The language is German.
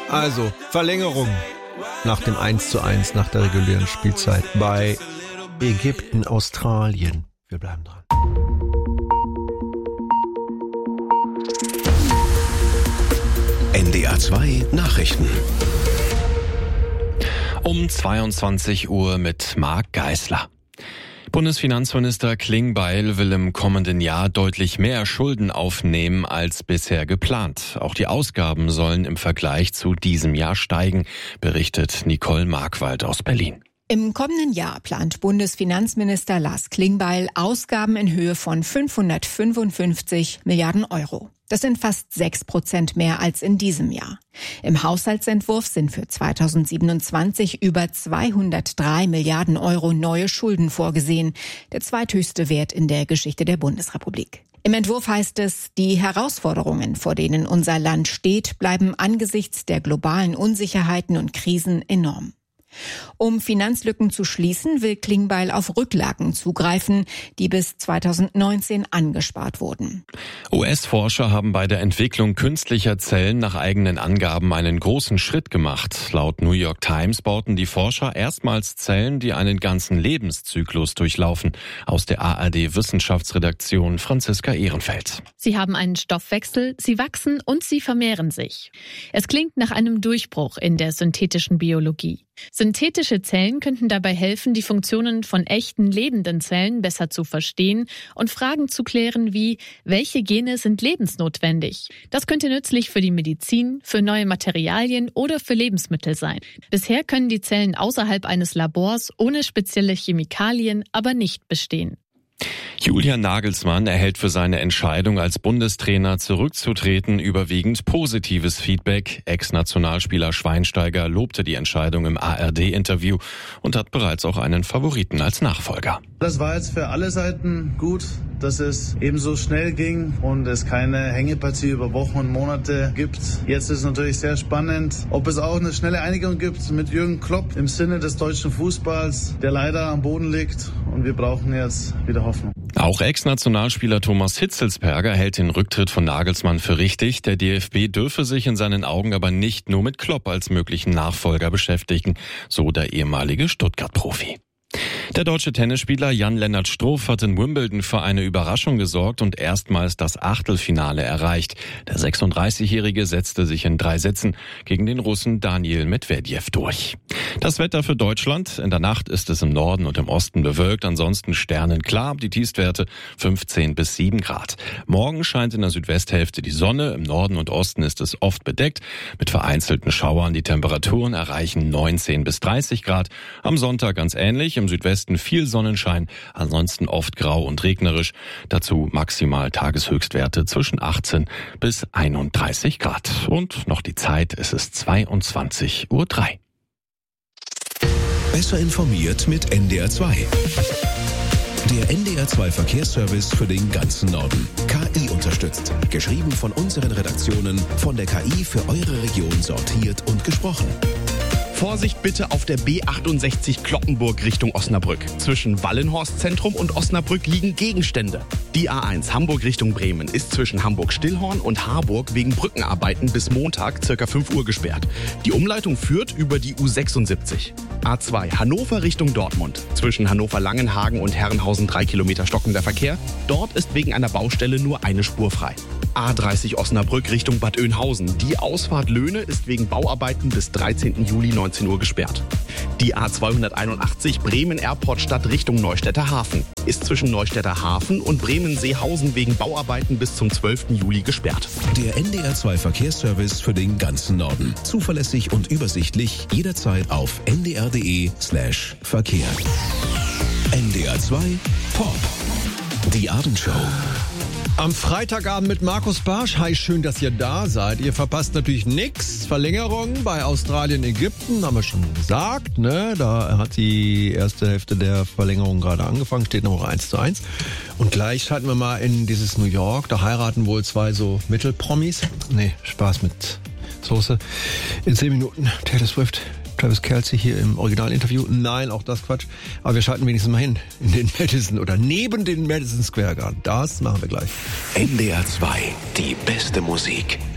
Also, Verlängerung nach dem 1:1 nach der regulären Spielzeit bei Ägypten, Australien. Wir bleiben dran. NDR 2 Nachrichten. Um 22 Uhr mit Marc Geisler. Bundesfinanzminister Klingbeil will im kommenden Jahr deutlich mehr Schulden aufnehmen als bisher geplant. Auch die Ausgaben sollen im Vergleich zu diesem Jahr steigen, berichtet Nicole Markwald aus Berlin. Im kommenden Jahr plant Bundesfinanzminister Lars Klingbeil Ausgaben in Höhe von 555 Milliarden Euro. Das sind fast 6% mehr als in diesem Jahr. Im Haushaltsentwurf sind für 2027 über 203 Milliarden Euro neue Schulden vorgesehen, der zweithöchste Wert in der Geschichte der Bundesrepublik. Im Entwurf heißt es, die Herausforderungen, vor denen unser Land steht, bleiben angesichts der globalen Unsicherheiten und Krisen enorm. Um Finanzlücken zu schließen, will Klingbeil auf Rücklagen zugreifen, die bis 2019 angespart wurden. US-Forscher haben bei der Entwicklung künstlicher Zellen nach eigenen Angaben einen großen Schritt gemacht. Laut New York Times bauten die Forscher erstmals Zellen, die einen ganzen Lebenszyklus durchlaufen. Aus der ARD-Wissenschaftsredaktion Franziska Ehrenfeld. Sie haben einen Stoffwechsel, sie wachsen und sie vermehren sich. Es klingt nach einem Durchbruch in der synthetischen Biologie. Synthetische Zellen könnten dabei helfen, die Funktionen von echten lebenden Zellen besser zu verstehen und Fragen zu klären wie, welche Gene sind lebensnotwendig? Das könnte nützlich für die Medizin, für neue Materialien oder für Lebensmittel sein. Bisher können die Zellen außerhalb eines Labors ohne spezielle Chemikalien aber nicht bestehen. Julian Nagelsmann erhält für seine Entscheidung als Bundestrainer zurückzutreten überwiegend positives Feedback. Ex-Nationalspieler Schweinsteiger lobte die Entscheidung im ARD-Interview und hat bereits auch einen Favoriten als Nachfolger. Das war jetzt für alle Seiten gut, dass es ebenso schnell ging und es keine Hängepartie über Wochen und Monate gibt. Jetzt ist natürlich sehr spannend, ob es auch eine schnelle Einigung gibt mit Jürgen Klopp im Sinne des deutschen Fußballs, der leider am Boden liegt, und wir brauchen jetzt wieder Hoffnung. Auch Ex-Nationalspieler Thomas Hitzelsperger hält den Rücktritt von Nagelsmann für richtig. Der DFB dürfe sich in seinen Augen aber nicht nur mit Klopp als möglichen Nachfolger beschäftigen, so der ehemalige Stuttgart-Profi. Der deutsche Tennisspieler Jan-Lennart Struff hat in Wimbledon für eine Überraschung gesorgt und erstmals das Achtelfinale erreicht. Der 36-Jährige setzte sich in 3 Sätzen gegen den Russen Daniil Medvedev durch. Das Wetter für Deutschland. In der Nacht ist es im Norden und im Osten bewölkt, ansonsten sternenklar. Die Tiefstwerte 15 bis 7 Grad. Morgen scheint in der Südwesthälfte die Sonne. Im Norden und Osten ist es oft bedeckt. Mit vereinzelten Schauern. Die Temperaturen erreichen 19 bis 30 Grad. Am Sonntag ganz ähnlich. Im Südwesten viel Sonnenschein, ansonsten oft grau und regnerisch. Dazu maximal Tageshöchstwerte zwischen 18 bis 31 Grad. Und noch die Zeit, es ist 22:03 Uhr. Besser informiert mit NDR 2. Der NDR 2 Verkehrsservice für den ganzen Norden. KI unterstützt. Geschrieben von unseren Redaktionen, von der KI für eure Region sortiert und gesprochen. Vorsicht bitte auf der B68 Cloppenburg Richtung Osnabrück. Zwischen Wallenhorst-Zentrum und Osnabrück liegen Gegenstände. Die A1 Hamburg Richtung Bremen ist zwischen Hamburg-Stillhorn und Harburg wegen Brückenarbeiten bis Montag ca. 5 Uhr gesperrt. Die Umleitung führt über die U76. A2 Hannover Richtung Dortmund. Zwischen Hannover-Langenhagen und Herrenhausen 3 Kilometer stockender Verkehr. Dort ist wegen einer Baustelle nur eine Spur frei. A30 Osnabrück Richtung Bad Oeynhausen. Die Ausfahrt Löhne ist wegen Bauarbeiten bis 13. Juli 19 Uhr gesperrt. Die A281 Bremen-Airport-Stadt Richtung Neustädter Hafen ist zwischen Neustädter Hafen und Bremen-Seehausen wegen Bauarbeiten bis zum 12. Juli gesperrt. Der NDR 2 Verkehrsservice für den ganzen Norden. Zuverlässig und übersichtlich, jederzeit auf ndr.de/Verkehr. NDR 2 Pop. Die Abendshow. Am Freitagabend mit Markus Barsch. Hi, schön, dass ihr da seid. Ihr verpasst natürlich nichts. Verlängerung bei Australien, Ägypten, haben wir schon gesagt, ne? Da hat die erste Hälfte der Verlängerung gerade angefangen, steht noch 1:1. Und gleich schalten wir mal in dieses New York. Da heiraten wohl 2 so Mittelpromis. Nee, Spaß mit Soße. In 10 Minuten Taylor Swift, Travis Kelce hier im Originalinterview. Nein, auch das Quatsch. Aber wir schalten wenigstens mal hin in den Madison oder neben den Madison Square Garden. Das machen wir gleich. NDR 2, die beste Musik.